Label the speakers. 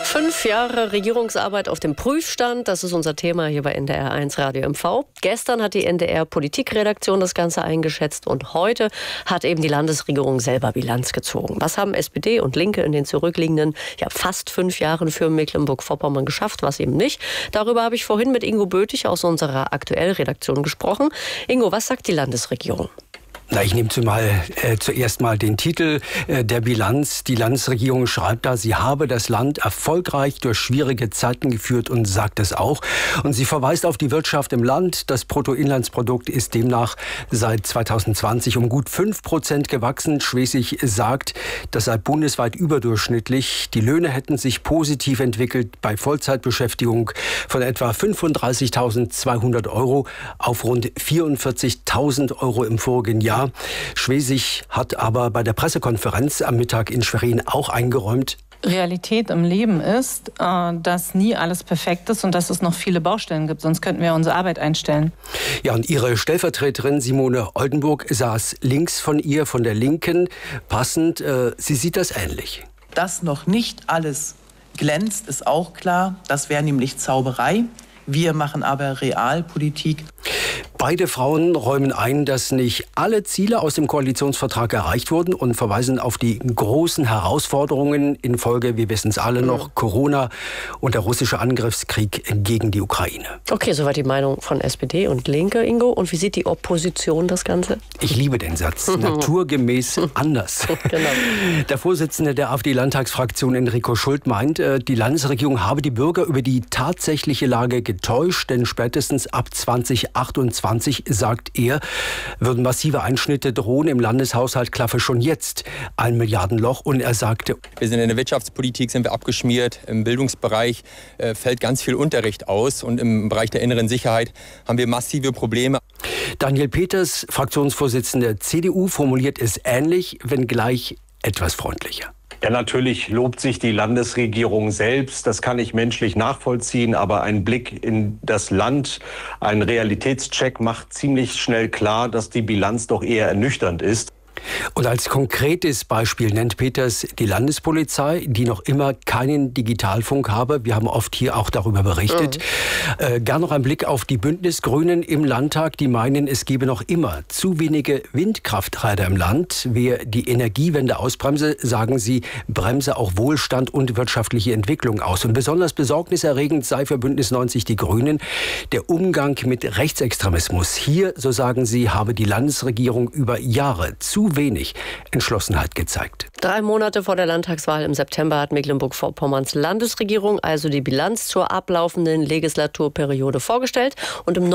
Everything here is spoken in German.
Speaker 1: 5 Jahre Regierungsarbeit auf dem Prüfstand, das ist unser Thema hier bei NDR1 Radio MV. Gestern hat die NDR-Politikredaktion das Ganze eingeschätzt und heute hat eben die Landesregierung selber Bilanz gezogen. Was haben SPD und Linke in den zurückliegenden fast 5 Jahren für Mecklenburg-Vorpommern geschafft, was eben nicht? Darüber habe ich vorhin mit Ingo Böthig aus unserer Aktuell-Redaktion gesprochen. Ingo, was sagt die Landesregierung?
Speaker 2: Ich nehme zuerst mal den Titel der Bilanz. Die Landesregierung schreibt da, sie habe das Land erfolgreich durch schwierige Zeiten geführt und sagt es auch. Und sie verweist auf die Wirtschaft im Land. Das Bruttoinlandsprodukt ist demnach seit 2020 um gut 5% gewachsen. Schwesig sagt, das sei bundesweit überdurchschnittlich. Die Löhne hätten sich positiv entwickelt bei Vollzeitbeschäftigung von etwa 35.200 € auf rund 44.000 € im vorigen Jahr. Schwesig hat aber bei der Pressekonferenz am Mittag in Schwerin auch eingeräumt:
Speaker 3: Realität im Leben ist, dass nie alles perfekt ist und dass es noch viele Baustellen gibt. Sonst könnten wir unsere Arbeit einstellen.
Speaker 2: Ja, und Ihre Stellvertreterin Simone Oldenburg saß links von ihr, von der Linken. Passend, sie sieht das ähnlich.
Speaker 4: Dass noch nicht alles glänzt, ist auch klar. Das wäre nämlich Zauberei. Wir machen aber Realpolitik.
Speaker 2: Beide Frauen räumen ein, dass nicht alle Ziele aus dem Koalitionsvertrag erreicht wurden und verweisen auf die großen Herausforderungen infolge, wir wissen es alle noch, Corona und der russische Angriffskrieg gegen die Ukraine.
Speaker 1: Okay, soweit die Meinung von SPD und Linke, Ingo. Und wie sieht die Opposition das Ganze?
Speaker 2: Ich liebe den Satz. Naturgemäß anders.
Speaker 1: Genau.
Speaker 2: Der Vorsitzende der AfD-Landtagsfraktion Enrico Schult meint, die Landesregierung habe die Bürger über die tatsächliche Lage getäuscht, denn spätestens ab 2028, sagt er, würden massive Einschnitte drohen. Im Landeshaushalt klaffe schon jetzt ein Milliardenloch. Und er sagte:
Speaker 5: Wir sind in der Wirtschaftspolitik, sind wir abgeschmiert. Im Bildungsbereich fällt ganz viel Unterricht aus. Und im Bereich der inneren Sicherheit haben wir massive Probleme.
Speaker 2: Daniel Peters, Fraktionsvorsitzender CDU, formuliert es ähnlich, wenngleich etwas freundlicher.
Speaker 6: Ja, natürlich lobt sich die Landesregierung selbst. Das kann ich menschlich nachvollziehen. Aber ein Blick in das Land, ein Realitätscheck macht ziemlich schnell klar, dass die Bilanz doch eher ernüchternd ist.
Speaker 2: Und als konkretes Beispiel nennt Peters die Landespolizei, die noch immer keinen Digitalfunk habe. Wir haben oft hier auch darüber berichtet. Gern noch ein Blick auf die Bündnisgrünen im Landtag. Die meinen, es gebe noch immer zu wenige Windkrafträder im Land. Wer die Energiewende ausbremse, sagen sie, bremse auch Wohlstand und wirtschaftliche Entwicklung aus. Und besonders besorgniserregend sei für Bündnis 90 die Grünen der Umgang mit Rechtsextremismus. Hier, so sagen sie, habe die Landesregierung über Jahre zu wenig Entschlossenheit gezeigt.
Speaker 1: 3 Monate vor der Landtagswahl im September hat Mecklenburg-Vorpommerns Landesregierung also die Bilanz zur ablaufenden Legislaturperiode vorgestellt. Und im